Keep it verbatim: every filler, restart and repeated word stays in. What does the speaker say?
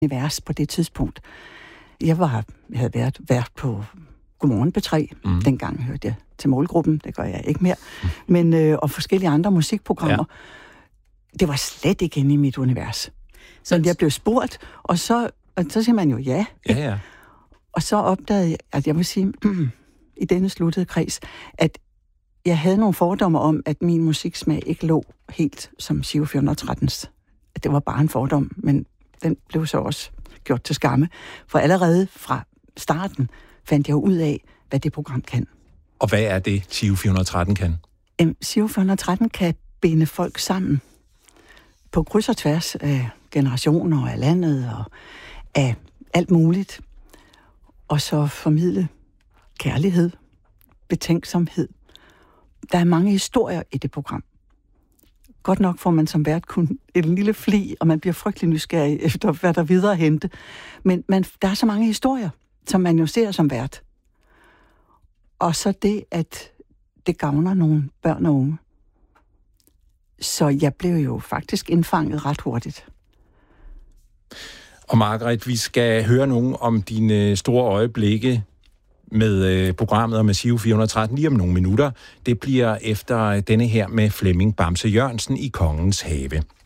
univers på det tidspunkt. Jeg var, jeg havde været vært på Godmorgen P tre. Mm. Dengang hørte jeg til målgruppen. Det gør jeg ikke mere. Mm. Men, øh, og forskellige andre musikprogrammer. Ja. Det var slet ikke inde i mit univers. Så jeg blev spurgt, og så, og så siger man jo ja. Ja, ja. Og så opdagede jeg, at jeg vil sige, i denne sluttede kreds, at jeg havde nogle fordomme om, at min musiksmag ikke lå helt som Giro fire hundrede og trettens. At det var bare en fordom, men den blev så også gjort til skamme. For allerede fra starten fandt jeg ud af, hvad det program kan. Og hvad er det, Giro fire hundrede og tretten kan? Øhm, Giro fire hundrede og tretten kan binde folk sammen på kryds og tværs af generationer og af landet og af alt muligt. Og så formidle kærlighed, betænksomhed. Der er mange historier i det program. Godt nok får man som vært kun en lille fli, og man bliver frygtelig nysgerrig efter, hvad der videre hente. Men man, der er så mange historier, som man jo ser som vært. Og så det, at det gavner nogle børn og unge. Så jeg blev jo faktisk indfanget ret hurtigt. Og Margaret, vi skal høre nogen om dine store øjeblikke med øh, programmet og med Giro fire hundrede og tretten lige om nogle minutter. Det bliver efter denne her med Flemming Bamse Jørgensen i Kongens Have.